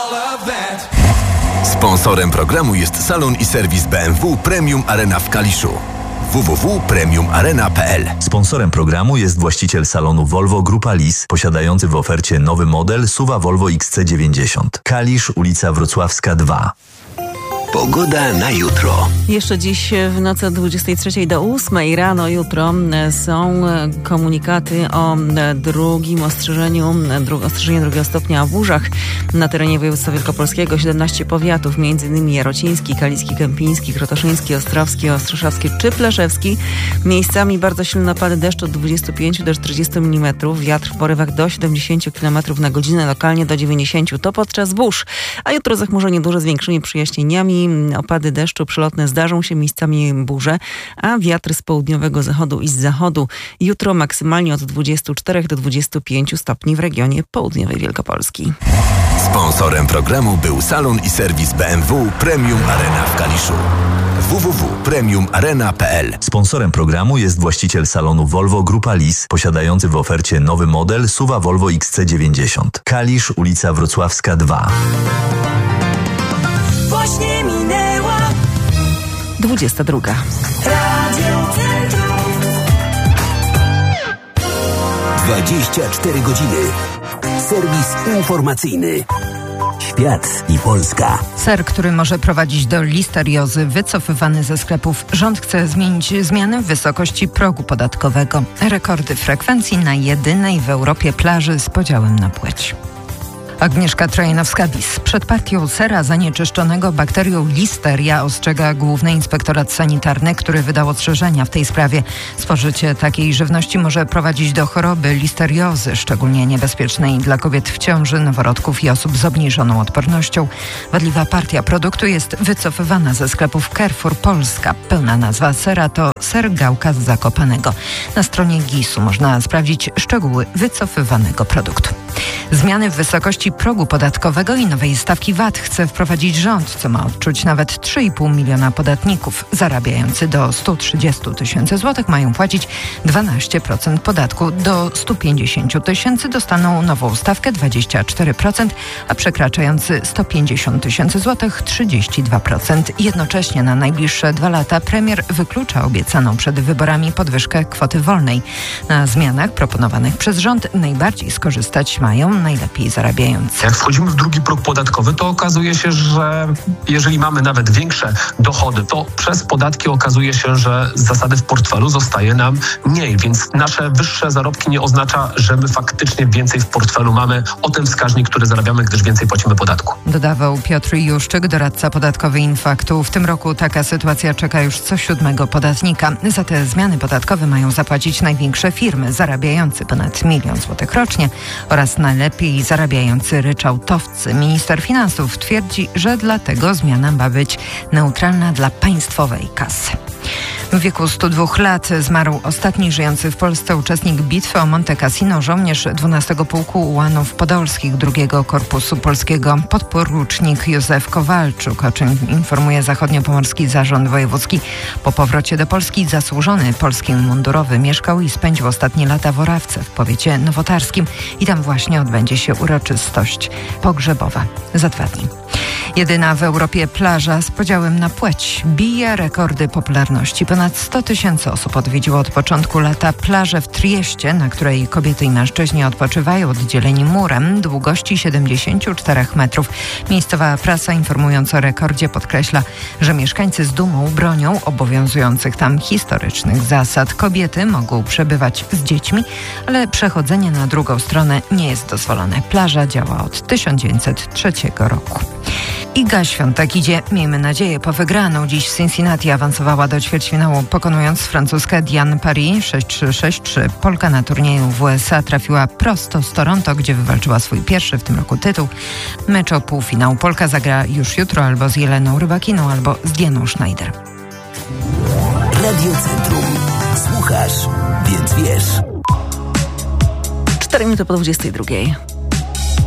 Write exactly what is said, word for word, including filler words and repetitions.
Sponsorem programu jest salon i serwis B M W Premium Arena w Kaliszu. w w w kropka premium arena kropka p l. Sponsorem programu jest właściciel salonu Volvo Grupa Lis, posiadający w ofercie nowy model SUV-a Volvo X C dziewięćdziesiąt. Kalisz, ulica Wrocławska dwa. Pogoda na jutro. Jeszcze dziś w nocy od dwudziestej trzeciej do ósmej rano jutro są komunikaty o drugim ostrzeżeniu, dru, ostrzeżeniu drugiego stopnia o burzach na terenie województwa wielkopolskiego. siedemnaście powiatów, m.in. Jarociński, Kaliski, Kępiński, Krotoszyński, Ostrowski, Ostrzeszowski czy Pleszewski. Miejscami bardzo silne opady deszczu od dwudziestu pięciu do czterdziestu milimetrów. Wiatr w porywach do siedemdziesięciu kilometrów na godzinę, lokalnie do dziewięćdziesięciu. To podczas burz. A jutro zachmurzenie duże z większymi przejaśnieniami. Opady deszczu przelotne zdarzą się, miejscami burze, a wiatr z południowego zachodu i z zachodu. Jutro maksymalnie od dwudziestu czterech do dwudziestu pięciu stopni w regionie południowej Wielkopolski. Sponsorem programu był salon i serwis B M W Premium Arena w Kaliszu. w w w kropka premium arena kropka p l. Sponsorem programu jest właściciel salonu Volvo Grupa Lis, posiadający w ofercie nowy model SUV-a Volvo X C dziewięćdziesiąt. Kalisz, ulica Wrocławska dwa. Właśnie minęła dwudziesta druga. Radio Centrum. dwadzieścia cztery godziny. Serwis informacyjny. Świat i Polska. Ser, który może prowadzić do listeriozy, wycofywany ze sklepów. Rząd chce zmienić zmiany w wysokości progu podatkowego. Rekordy frekwencji na jedynej w Europie plaży z podziałem na płeć. Agnieszka Trojanowska-Bis. Przed partią sera zanieczyszczonego bakterią listeria ostrzega Główny Inspektorat Sanitarny, który wydał ostrzeżenia w tej sprawie. Spożycie takiej żywności może prowadzić do choroby listeriozy, szczególnie niebezpiecznej dla kobiet w ciąży, noworodków i osób z obniżoną odpornością. Wadliwa partia produktu jest wycofywana ze sklepów Carrefour Polska. Pełna nazwa sera to ser Gałka z Zakopanego. Na stronie gisu można sprawdzić szczegóły wycofywanego produktu. Zmiany w wysokości progu podatkowego i nowej stawki V A T chce wprowadzić rząd, co ma odczuć nawet trzy i pół miliona podatników. Zarabiający do stu trzydziestu tysięcy złotych mają płacić dwanaście procent podatku. Do stu pięćdziesięciu tysięcy dostaną nową stawkę dwadzieścia cztery procent, a przekraczający sto pięćdziesiąt tysięcy złotych trzydzieści dwa procent. Jednocześnie na najbliższe dwa lata premier wyklucza obiecaną przed wyborami podwyżkę kwoty wolnej. Na zmianach proponowanych przez rząd najbardziej skorzystać mają najlepiej zarabiający. Jak wchodzimy w drugi próg podatkowy, to okazuje się, że jeżeli mamy nawet większe dochody, to przez podatki okazuje się, że z zasady w portfelu zostaje nam mniej, więc nasze wyższe zarobki nie oznacza, że my faktycznie więcej w portfelu mamy. O tym wskaźnik, który zarabiamy, gdyż więcej płacimy podatku. Dodawał Piotr Juszczyk, doradca podatkowy Infaktu. W tym roku taka sytuacja czeka już co siódmego podatnika. Za te zmiany podatkowe mają zapłacić największe firmy, zarabiające ponad milion złotych rocznie oraz najlepiej zarabiający ryczałtowcy. Minister Finansów twierdzi, że dlatego zmiana ma być neutralna dla państwowej kasy. W wieku stu dwóch lat zmarł ostatni żyjący w Polsce uczestnik bitwy o Monte Cassino, żołnierz dwunastego Pułku Ułanów Podolskich drugiego Korpusu Polskiego, podporucznik Józef Kowalczuk, o czym informuje Zachodniopomorski Zarząd Wojewódzki. Po powrocie do Polski zasłużony polski mundurowy mieszkał i spędził ostatnie lata w Orawce w powiecie nowotarskim i tam właśnie odbędzie się uroczystość pogrzebowa za dwa dni. Jedyna w Europie plaża z podziałem na płeć bije rekordy popularności. Ponad sto tysięcy osób odwiedziło od początku lata plażę w Trieście, na której kobiety i mężczyźni odpoczywają oddzieleni murem długości siedemdziesiąt cztery metrów. Miejscowa prasa informując o rekordzie podkreśla, że mieszkańcy z dumą bronią obowiązujących tam historycznych zasad. Kobiety mogą przebywać z dziećmi, ale przechodzenie na drugą stronę nie jest dozwolone. Plaża działa od tysiąc dziewięćset trzeciego roku. Iga Świątek idzie, miejmy nadzieję, po wygraną. Dziś Cincinnati awansowała do ćwierćfinału, pokonując francuskę Diane Paris sześć trzy sześć trzy. Polka na turnieju w U S A trafiła prosto z Toronto, gdzie wywalczyła swój pierwszy w tym roku tytuł. Mecz o półfinał Polka zagra już jutro albo z Jeleną Rybakiną, albo z Dianą Schneider. Radio Centrum. Słuchasz, więc wiesz. cztery minuty po dwudziestej drugiej.